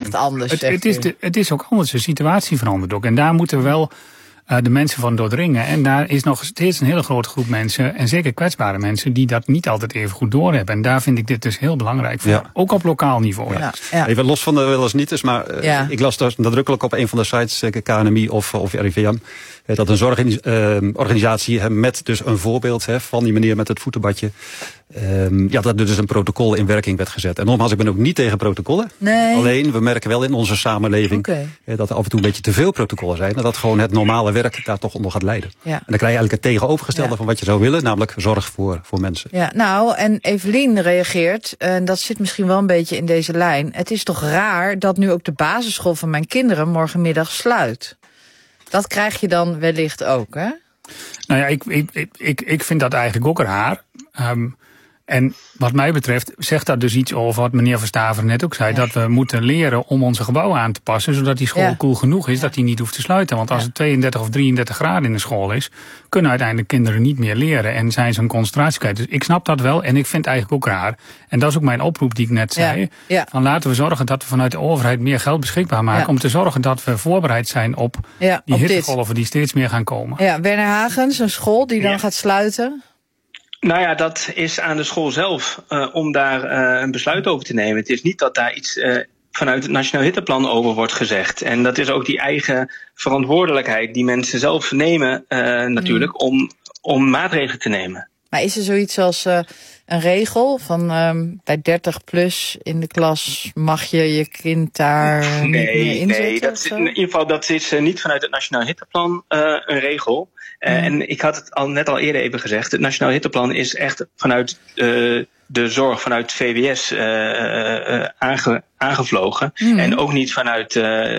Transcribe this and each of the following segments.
echt anders. Het is ook anders, de situatie verandert ook. En daar moeten we wel de mensen van doordringen. En daar is nog steeds een hele grote groep mensen, en zeker kwetsbare mensen, die dat niet altijd even goed doorhebben. En daar vind ik dit dus heel belangrijk voor. Ja. Ook op lokaal niveau. Ja. Even los van de wel niet eens, maar ik las dus nadrukkelijk op een van de sites, KNMI of RIVM, dat een zorgorganisatie met dus een voorbeeld van die meneer met het voetenbadje, dat er dus een protocol in werking werd gezet. En nogmaals, ik ben ook niet tegen protocollen. Nee. Alleen, we merken wel in onze samenleving dat er af en toe een beetje te veel protocollen zijn. En dat gewoon het normale werk daar toch onder gaat leiden. Ja. En dan krijg je eigenlijk het tegenovergestelde van wat je zou willen, namelijk zorg voor mensen. Ja, nou, en Evelien reageert, en dat zit misschien wel een beetje in deze lijn. Het is toch raar dat nu ook de basisschool van mijn kinderen morgenmiddag sluit. Dat krijg je dan wellicht ook, hè? Nou ja, ik vind dat eigenlijk ook raar. En wat mij betreft zegt dat dus iets over wat meneer Verstaver net ook zei. Ja. Dat we moeten leren om onze gebouwen aan te passen, zodat die school koel genoeg is dat die niet hoeft te sluiten. Want als het 32 of 33 graden in de school is, kunnen uiteindelijk kinderen niet meer leren. En zijn ze een concentratie kwijt. Dus ik snap dat wel en ik vind het eigenlijk ook raar. En dat is ook mijn oproep die ik net zei. Ja. Van laten we zorgen dat we vanuit de overheid meer geld beschikbaar maken. Om te zorgen dat we voorbereid zijn op die hittegolven die steeds meer gaan komen. Ja, Werner Hagens, een school die dan gaat sluiten. Nou ja, dat is aan de school zelf om daar een besluit over te nemen. Het is niet dat daar iets vanuit het Nationaal Hitteplan over wordt gezegd. En dat is ook die eigen verantwoordelijkheid die mensen zelf nemen natuurlijk om maatregelen te nemen. Maar is er zoiets als een regel van bij 30 plus in de klas mag je kind daar niet meer inzetten? In ieder geval dat is niet vanuit het Nationaal Hitteplan een regel. En ik had het net al eerder even gezegd. Het Nationaal Hitteplan is echt vanuit de zorg, vanuit VWS aangevlogen. En ook niet vanuit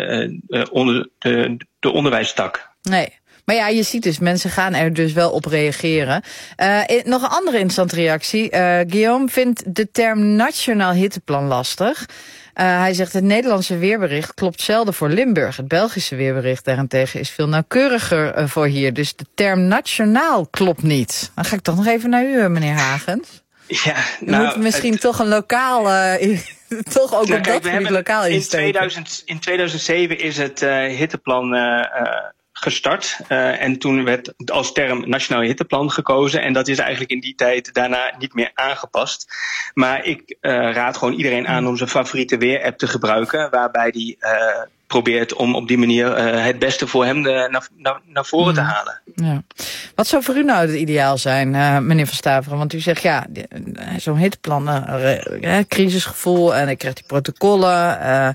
de onderwijstak. Nee. Maar ja, je ziet dus, mensen gaan er dus wel op reageren. Nog een andere interessante reactie. Guillaume vindt de term Nationaal Hitteplan lastig. Hij zegt het Nederlandse weerbericht klopt zelden voor Limburg. Het Belgische weerbericht daarentegen is veel nauwkeuriger voor hier. Dus de term nationaal klopt niet. Dan ga ik toch nog even naar u, meneer Hagens. Ja, we moeten misschien toch een lokaal, toch ook op dat gebied lokaal insteken. In 2007 is het hitteplan gestart. En toen werd als term Nationaal Hitteplan gekozen. En dat is eigenlijk in die tijd daarna niet meer aangepast. Maar ik raad gewoon iedereen aan om zijn favoriete weerapp te gebruiken. Waarbij die probeert om op die manier het beste voor hem naar voren te halen. Ja. Wat zou voor u nou het ideaal zijn, meneer Van Staveren? Want u zegt, zo'n hitteplan, crisisgevoel en dan krijgt hij protocollen.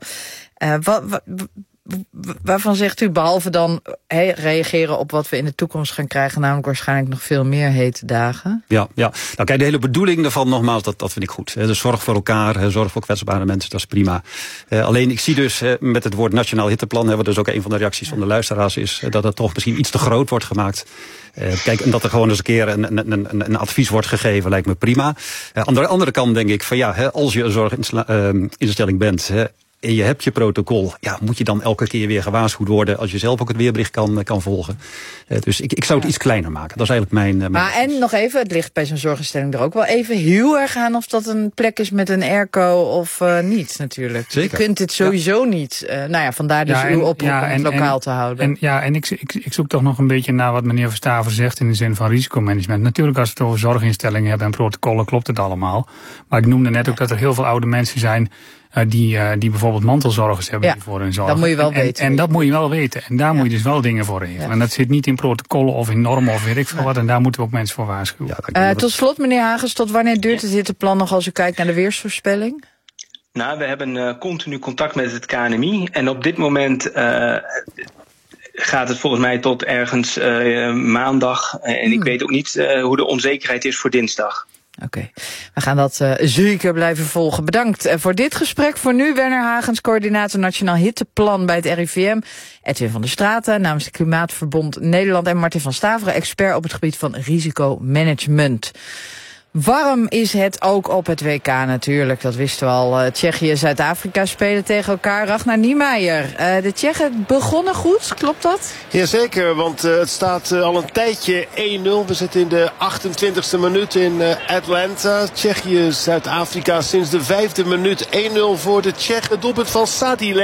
Waarvan zegt u, behalve dan reageren op wat we in de toekomst gaan krijgen, namelijk waarschijnlijk nog veel meer hete dagen? Ja. Nou kijk, de hele bedoeling daarvan, nogmaals, dat vind ik goed. Dus zorg voor elkaar, zorg voor kwetsbare mensen, dat is prima. Alleen ik zie dus met het woord Nationaal Hitteplan, wat dus ook een van de reacties van de luisteraars is, dat het toch misschien iets te groot wordt gemaakt. Kijk, en dat er gewoon eens een keer een advies wordt gegeven, lijkt me prima. Aan de andere kant denk ik van als je een zorginstelling bent, en je hebt je protocol, moet je dan elke keer weer gewaarschuwd worden als je zelf ook het weerbericht kan volgen. Dus ik zou het iets kleiner maken. Dat is eigenlijk mijn Maar en nog even, het ligt bij zo'n zorginstelling er ook wel even heel erg aan of dat een plek is met een airco of niet natuurlijk. Zeker. Je kunt dit sowieso niet. Vandaar dus uw oproep om het lokaal te houden. En ik zoek toch nog een beetje naar wat meneer Verstaver zegt in de zin van risicomanagement. Natuurlijk als we het over zorginstellingen hebben en protocollen klopt het allemaal. Maar ik noemde net ook dat er heel veel oude mensen zijn die bijvoorbeeld mantelzorgers hebben die voor hun zorgen. Dat moet je wel weten. En dat moet je wel weten. En daar moet je dus wel dingen voor regelen. Ja. En dat zit niet in protocollen of in normen of weet ik veel wat. En daar moeten we ook mensen voor waarschuwen. Tot slot, meneer Hagens, tot wanneer duurt het hitteplan nog als u kijkt naar de weersvoorspelling? Nou, we hebben continu contact met het KNMI. En op dit moment gaat het volgens mij tot ergens maandag. En ik weet ook niet hoe de onzekerheid is voor dinsdag. Oké, we gaan dat zeker blijven volgen. Bedankt voor dit gesprek. Voor nu Werner Hagens, coördinator Nationaal Hitteplan bij het RIVM. Edwin van der Straten namens het Klimaatverbond Nederland. En Martin van Staveren, expert op het gebied van risicomanagement. Warm is het ook op het WK natuurlijk, dat wisten we al. Tsjechië en Zuid-Afrika spelen tegen elkaar. Ragnar Niemeyer, de Tsjechen begonnen goed, klopt dat? Jazeker, want het staat al een tijdje 1-0. We zitten in de 28e minuut in Atlanta. Tsjechië, Zuid-Afrika sinds de 5e minuut 1-0 voor de Tsjechen. Doelpunt van Sadilek.